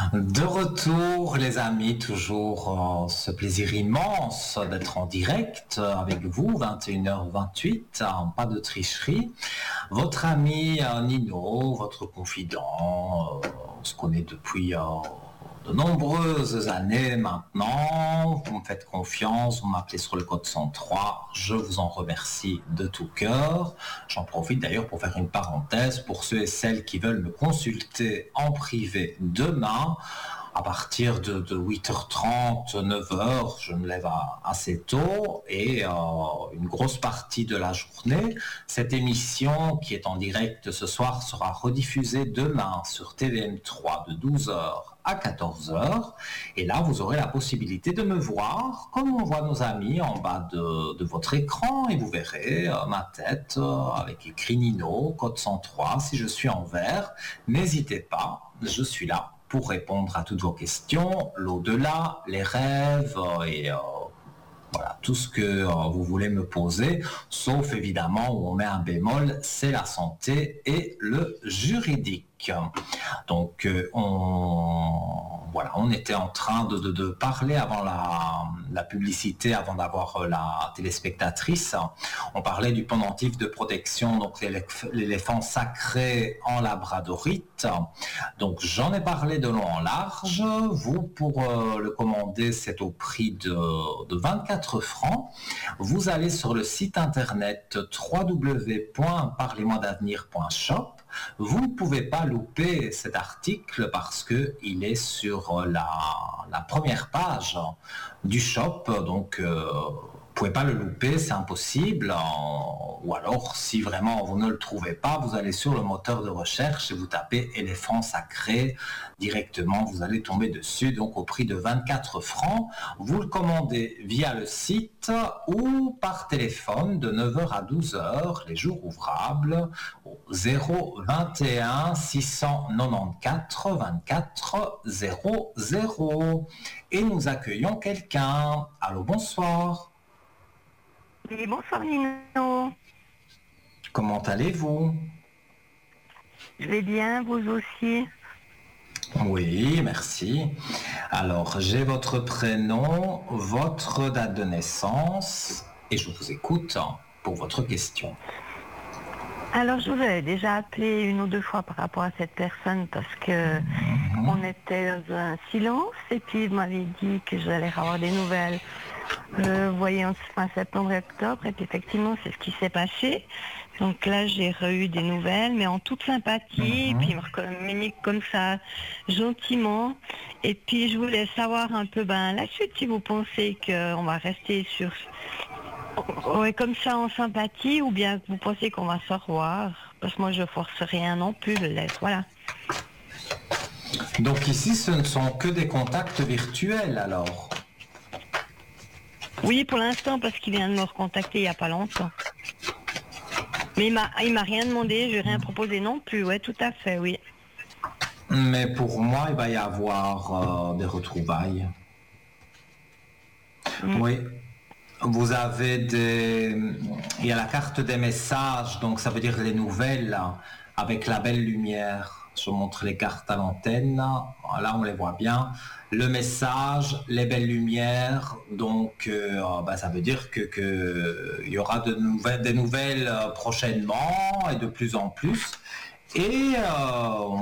De retour, les amis, toujours ce plaisir immense d'être en direct avec vous, 21h28, pas de tricherie. Votre ami Nino, votre confident, on se connaît depuis de nombreuses années maintenant. Vous me faites confiance, vous m'appelez sur le code 103. Je vous en remercie de tout cœur. J'en profite d'ailleurs pour faire une parenthèse pour ceux et celles qui veulent me consulter en privé demain. À partir de 8h30, 9h, je me lève assez tôt et une grosse partie de la journée. Cette émission qui est en direct ce soir sera rediffusée demain sur TVM3 de 12h à 14h. Et là, vous aurez la possibilité de me voir comme on voit nos amis en bas de votre écran et vous verrez ma tête avec écrit Nino, code 103. Si je suis en vert, n'hésitez pas, je suis là pour répondre à toutes vos questions, l'au-delà, les rêves et voilà, tout ce que vous voulez me poser, sauf évidemment où on met un bémol, c'est la santé et le juridique. Donc on était en train de parler avant la publicité, avant d'avoir la téléspectatrice. On parlait du pendentif de protection, donc l'éléphant sacré en labradorite. Donc j'en ai parlé de long en large. Vous, pour le commander, c'est au prix de 24 francs. Vous allez sur le site internet www.parlez-moi-d'avenir.shop. Vous ne pouvez pas louper cet article parce qu'il est sur la première page du shop, donc vous ne pouvez pas le louper, c'est impossible. Ou alors, si vraiment vous ne le trouvez pas, vous allez sur le moteur de recherche et vous tapez éléphant sacré. Directement, vous allez tomber dessus, donc au prix de 24 francs. Vous le commandez via le site ou par téléphone de 9h à 12h, les jours ouvrables, au 021 694 24 00. Et nous accueillons quelqu'un. Allô, bonsoir. Oui, bonsoir Nino. Comment allez-vous? Je vais bien, vous aussi? Oui, merci. Alors, j'ai votre prénom, votre date de naissance et je vous écoute pour votre question. Alors, je vous avais déjà appelé une ou deux fois par rapport à cette personne parce que on était dans un silence et puis vous m'avez dit que j'allais avoir des nouvelles. Voyons fin septembre et octobre, et puis effectivement c'est ce qui s'est passé. Donc là j'ai eu des nouvelles, mais en toute sympathie, et puis il me communique comme ça gentiment. Et puis je voulais savoir un peu la suite, si vous pensez qu'on va rester sur comme ça en sympathie, ou bien vous pensez qu'on va se revoir, parce que moi je force rien non plus, je laisse, voilà. Donc ici ce ne sont que des contacts virtuels alors? Oui, pour l'instant, parce qu'il vient de me recontacter il n'y a pas longtemps. Mais il m'a rien demandé, je n'ai rien proposé non plus, ouais, tout à fait, oui. Mais pour moi, il va y avoir des retrouvailles. Oui. Vous avez il y a la carte des messages, donc ça veut dire les nouvelles, avec la belle lumière. Je montre les cartes à l'antenne. Là, on les voit bien. Le message, les belles lumières. Donc, ça veut dire que il y aura des nouvelles prochainement et de plus en plus. Et